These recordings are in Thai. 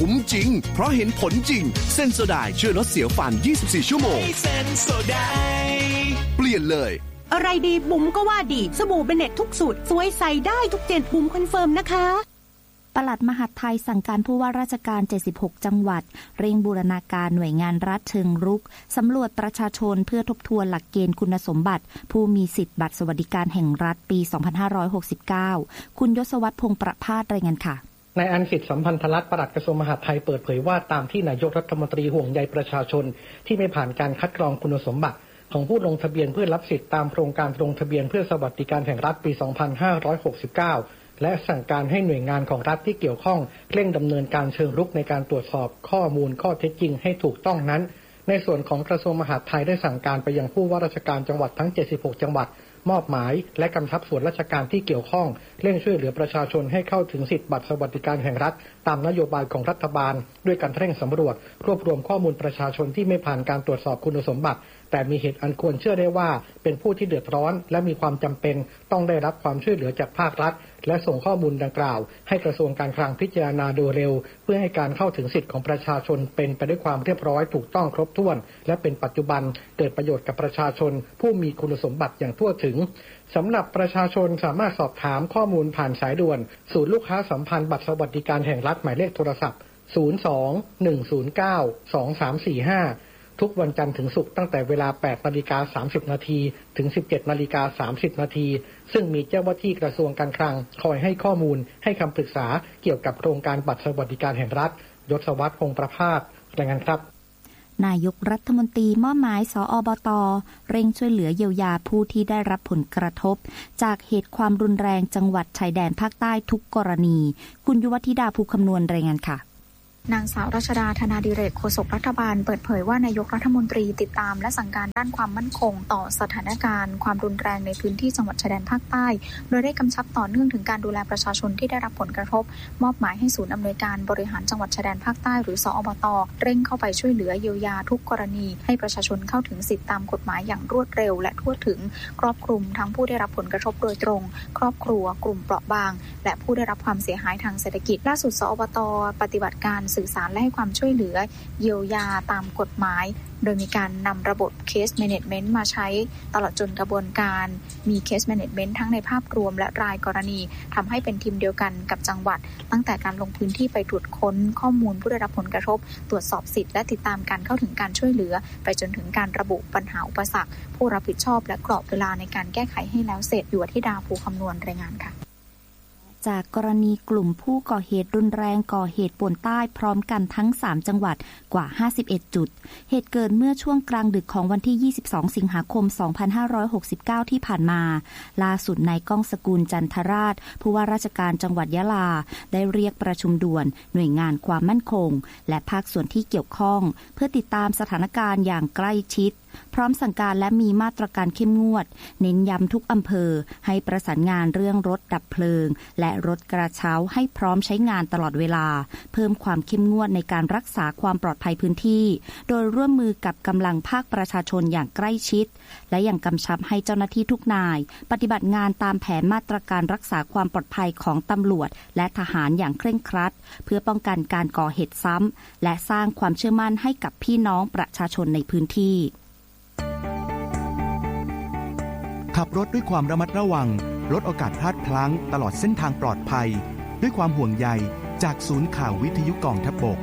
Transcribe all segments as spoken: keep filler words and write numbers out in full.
คุ้มจริงเพราะเห็นผลจริงเซนโซไดช่วยลดเสียวฟันยี่สิบสี่ชั่วโมงเซนโซไดเปลี่ยนเลยอะไรดีบุ๋มก็ว่าดีสบู่เบเน็ตทุกสูตรสวยใส่ได้ทุกเจนบุ๋มคอนเฟิร์มนะคะปลัดมหาดไทยสั่งการผู้ว่าราชการเจ็ดสิบหกจังหวัดเร่งบูรณาการหน่วยงานรัฐเชิงรุกสำรวจประชาชนเพื่อทบทวนหลักเกณฑ์คุณสมบัติผู้มีสิทธิบัตรสวัสดิการแห่งรัฐปีสองพันห้าร้อยหกสิบเก้าคุณยศวัฒน์พงษ์ประภาสรายงานค่ะนายอัญสิทธิ์สัมพันธลักษณ์ปลัดกระทรวงมหาดไทยเปิดเผยว่าตามที่นายกรัฐมนตรีห่วงใยประชาชนที่ไม่ผ่านการคัดกรองคุณสมบัติของผู้ลงทะเบียนเพื่อรับสิทธิตามโครงการลงทะเบียนเพื่อสวัสดิการแห่งรัฐปีสองพันห้าร้อยหกสิบเก้าและสั่งการให้หน่วยงานของรัฐที่เกี่ยวข้องเร่งดำเนินการเชิงรุกในการตรวจสอบข้อมูลข้อเท็จจริงให้ถูกต้องนั้นในส่วนของกระทรวงมหาดไทยได้สั่งการไปยังผู้ว่าราชการจังหวัดทั้งเจ็ดสิบหกจังหวัดมอบหมายและกำชับส่วนราชการที่เกี่ยวข้องเร่งช่วยเหลือประชาชนให้เข้าถึงสิทธิบัตรสวัสดิการแห่งรัฐตามนโยบายของรัฐบาลด้วยการเร่งสำรวจรวบรวมข้อมูลประชาชนที่ไม่ผ่านการตรวจสอบคุณสมบัติแต่มีเหตุอันควรเชื่อได้ว่าเป็นผู้ที่เดือดร้อนและมีความจำเป็นต้องได้รับความช่วยเหลือจากภาครัฐและส่งข้อมูลดังกล่าวให้กระทรวงการคลังพิจารณาโดยเร็วเพื่อให้การเข้าถึงสิทธิของประชาชนเป็นไปด้วยความเรียบร้อยถูกต้องครบถ้วนและเป็นปัจจุบันเกิดประโยชน์กับประชาชนผู้มีคุณสมบัติอย่างทั่วถึงสำหรับประชาชนสามารถสอบถามข้อมูลผ่านสายด่วนศูนย์ลูกค้าสัมพันธ์บัตรสวัสดิการแห่งรัฐหมายเลขโทรศัพท์ศูนย์ สอง หนึ่ง ศูนย์ เก้า สอง สาม สี่ ห้าทุกวันจันทร์ถึงศุกร์ตั้งแต่เวลา แปดนาฬิกาสามสิบนาทีถึง สิบเจ็ดนาฬิกาสามสิบนาทีซึ่งมีเจ้าหน้าที่กระทรวงการคลังคอยให้ข้อมูลให้คำปรึกษาเกี่ยวกับโครงการบัตรสวัสดิการแห่งรัฐยศวัฒน์พงษ์ประภาสรายงานครับนายกรัฐมนตรีมอบหมายสอบต.เร่งช่วยเหลือเยียวยาผู้ที่ได้รับผลกระทบจากเหตุความรุนแรงจังหวัดชายแดนภาคใต้ทุกกรณีคุณยุวธิดาภูคำนวณรายงานค่ะนางสาวรัชดาธนาดิเรกโฆษกรัฐบาลเปิดเผยว่านายกรัฐมนตรีติดตามและสั่งการด้านความมั่นคงต่อสถานการณ์ความรุนแรงในพื้นที่จังหวัดชายแดนภาคใต้โดยได้กำชับต่อเนื่องถึงการดูแลประชาชนที่ได้รับผลกระทบมอบหมายให้ศูนย์อำนวยการบริหารจังหวัดชายแดนภาคใต้หรือสอบต.เร่งเข้าไปช่วยเหลือเยียวยาทุกกรณีให้ประชาชนเข้าถึงสิทธิตามกฎหมายอย่างรวดเร็วและทั่วถึงครอบคลุมทั้งผู้ได้รับผลกระทบโดยตรงครอบครัวกลุ่มเปราะบางและผู้ได้รับความเสียหายทางเศรษฐกิจล่าสุดสอบต.ปฏิบัติการสื่อสารและให้ความช่วยเหลือเยียวยาตามกฎหมายโดยมีการนำระบบ Case Management มาใช้ตลอดจนกระบวนการมี Case Management ทั้งในภาพรวมและรายกรณีทำให้เป็นทีมเดียวกันกับจังหวัดตั้งแต่การลงพื้นที่ไปตรวจค้นข้อมูลผู้ได้รับผลกระทบตรวจสอบสิทธิและติดตามการเข้าถึงการช่วยเหลือไปจนถึงการระบุปัญหาอุปสรรคผู้รับผิดชอบและกรอบเวลาในการแก้ไขให้แล้วเสร็จอยู่ที่ดาภูคำนวณรายงานค่ะจากกรณีกลุ่มผู้ก่อเหตุรุนแรงก่อเหตุป่วนใต้พร้อมกันทั้งสามจังหวัดกว่าห้าสิบเอ็ดจุดเหตุเกิดเมื่อช่วงกลางดึกของวันที่ยี่สิบสองสิงหาคมสองพันห้าร้อยหกสิบเก้าที่ผ่านมาล่าสุดนายก้องสกุลจันทราชผู้ว่าราชการจังหวัดยะลาได้เรียกประชุมด่วนหน่วยงานความมั่นคงและภาคส่วนที่เกี่ยวข้องเพื่อติดตามสถานการณ์อย่างใกล้ชิดพร้อมสั่งการและมีมาตรการเข้มงวดเน้นย้ำทุกอำเภอให้ประสานงานเรื่องรถดับเพลิงและรถกระเช้าให้พร้อมใช้งานตลอดเวลาเพิ่มความเข้มงวดในการรักษาความปลอดภัยพื้นที่โดยร่วมมือกับกำลังภาคประชาชนอย่างใกล้ชิดและยังกำชับให้เจ้าหน้าที่ทุกนายปฏิบัติงานตามแผนมาตรการรักษาความปลอดภัยของตำรวจและทหารอย่างเคร่งครัดเพื่อป้องกันการก่อเหตุซ้ำและสร้างความเชื่อมั่นให้กับพี่น้องประชาชนในพื้นที่ขับรถด้วยความระมัดระวังลดโอกาสพลาดพลั้งตลอดเส้นทางปลอดภัยด้วยความห่วงใยจากศูนย์ข่าววิทยุกองทัพบก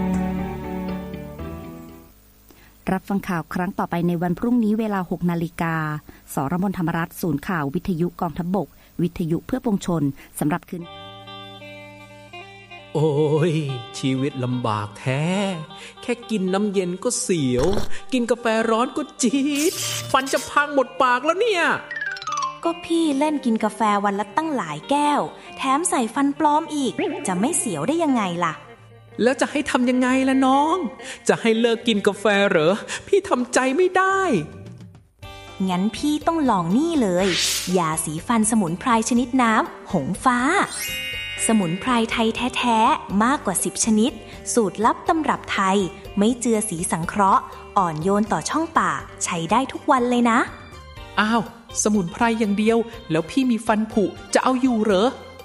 รับฟังข่าวครั้งต่อไปในวันพรุ่งนี้เวลา หกนาฬิกา สรมนธรรมรัตน์ศูนย์ข่าววิทยุกองทัพบกวิทยุเพื่อปวงชนสำหรับคืนโอ้ยชีวิตลำบากแท้แค่กินน้ำเย็นก็เสียวกินกาแฟร้อนก็จี๊ดฟันจะพังหมดปากแล้วเนี่ยก็พี่เล่นกินกาแฟวันละตั้งหลายแก้วแถมใส่ฟันปลอมอีกจะไม่เสียวได้ยังไงล่ะแล้วจะให้ทำยังไงล่ะน้องจะให้เลิกกินกาแฟเหรอพี่ทำใจไม่ได้งั้นพี่ต้องลองนี่เลยยาสีฟันสมุนไพรชนิดน้ำหงฟ้าสมุนไพรไทยแท้ๆมากกว่าสิบชนิดสูตรลับตำรับไทยไม่เจือสีสังเคราะห์อ่อนโยนต่อช่องปากใช้ได้ทุกวันเลยนะอ้าวสมุนไพรอย่างเดียวแล้วพี่มีฟันผุจะเอาอยู่เหรอ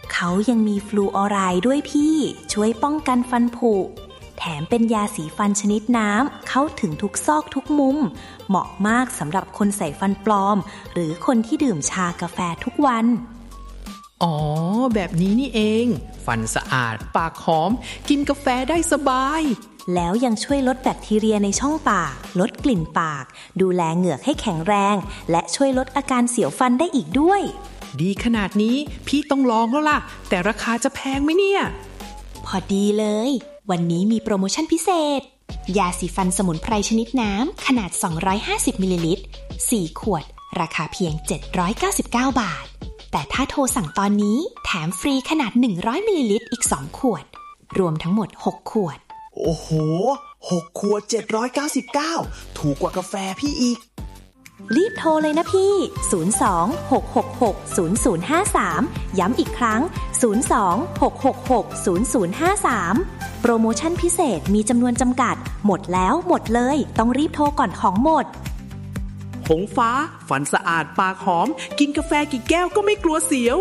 เขายังมีฟลูออไรด์ด้วยพี่ช่วยป้องกันฟันผุแถมเป็นยาสีฟันชนิดน้ำเข้าถึงทุกซอกทุกมุมเหมาะมากสำหรับคนใส่ฟันปลอมหรือคนที่ดื่มชากาแฟทุกวันอ๋อแบบนี้นี่เองฟันสะอาดปากหอมกินกาแฟได้สบายแล้วยังช่วยลดแบคทีเรียในช่องปากลดกลิ่นปากดูแลเหงือกให้แข็งแรงและช่วยลดอาการเสียวฟันได้อีกด้วยดีขนาดนี้พี่ต้องลองแล้วล่ะแต่ราคาจะแพงไหมเนี่ยพอดีเลยวันนี้มีโปรโมชั่นพิเศษยาสีฟันสมุนไพรชนิดน้ำขนาดสองร้อยห้าสิบมิลลิลิตรสี่ขวดราคาเพียงเจ็ดร้อยเก้าสิบเก้าบาทแต่ถ้าโทรสั่งตอนนี้แถมฟรีขนาดหนึ่งร้อยมิลลิลิตรอีกสองขวดรวมทั้งหมดหกขวดโอ้โหหกขวดเจ็ดร้อยเก้าสิบเก้าถูกกว่ากาแฟพี่อีกรีบโทรเลยนะพี่ศูนย์ สอง หก หก หก ศูนย์ ศูนย์ ห้า สามย้ำอีกครั้งศูนย์ สอง หก หก หก ศูนย์ ศูนย์ ห้า สามโปรโมชั่นพิเศษมีจำนวนจำกัดหมดแล้วหมดเลยต้องรีบโทรก่อนของหมดหงฟ้าฟันสะอาดปากหอมกินกาแฟกี่แก้วก็ไม่กลัวเสียว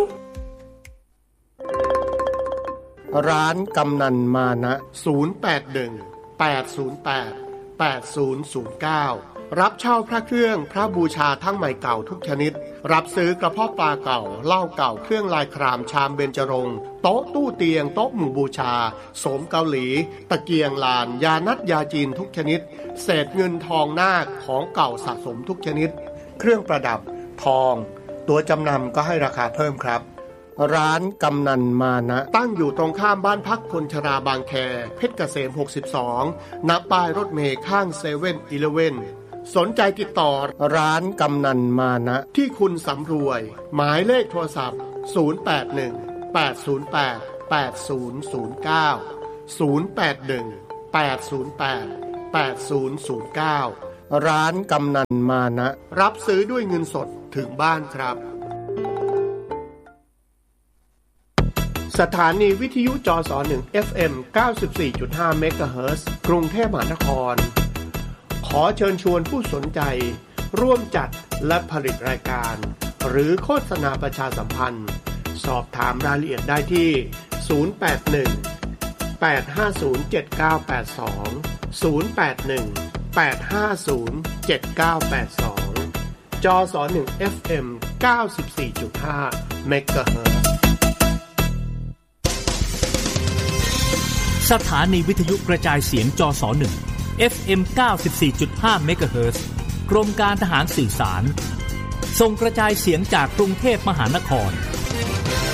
ร้านกำนันมานะศูนย์ แปด หนึ่ง แปด ศูนย์ แปด แปด ศูนย์ ศูนย์ เก้ารับเช่าพระเครื่องพระบูชาทั้งใหม่เก่าทุกชนิดรับซื้อกระเพาะปลาเก่าเหล้าเก่าเครื่องลายครามชามเบญจรงค์โต๊ะตู้เตียงโต๊ะหมู่บูชาโสมเกาหลีตะเกียงลานยานัดยาจีนทุกชนิดเศษเงินทองนาคของเก่าสะสมทุกชนิดเครื่องประดับทองตัวจำนำก็ให้ราคาเพิ่มครับร้านกำนันมานะตั้งอยู่ตรงข้ามบ้านพักคนชราบางแคเพชรเกษมหกสิบสองณป้ายรถเมล์ข้างเซเว่นอีเลฟเว่นสนใจติดต่อร้านกำนันมานะที่คุณสำรวยหมายเลขโทรศัพท์ศูนย์ แปด หนึ่ง แปด ศูนย์ แปด แปด ศูนย์ ศูนย์ เก้า ศูนย์ แปด หนึ่ง แปด ศูนย์ แปด แปด ศูนย์ ศูนย์ เก้าร้านกำนันมานะรับซื้อด้วยเงินสดถึงบ้านครับสถานีวิทยุจสหนึ่ง เอฟ เอ็ม เก้าสิบสี่จุดห้า เมกะเฮิรตซ์ กรุงเทพมหานครขอเชิญชวนผู้สนใจร่วมจัดและผลิตรายการหรือโฆษณาประชาสัมพันธ์สอบถามรายละเอียดได้ที่ศูนย์ แปด หนึ่ง แปด ห้า ศูนย์ เจ็ด เก้า แปด สอง ศูนย์ แปด หนึ่ง แปด ห้า ศูนย์ เจ็ด เก้า แปด สองจสหนึ่ง เอฟ เอ็ม เก้าสิบสี่จุดห้า เมกะเฮิรตซ์สถานีวิทยุกระจายเสียงจสหนึ่ง เอฟ เอ็ม เก้าสิบสี่จุดห้า เมกะเฮิรตซ์ กรมการทหารสื่อสารส่งกระจายเสียงจากกรุงเทพมหานคร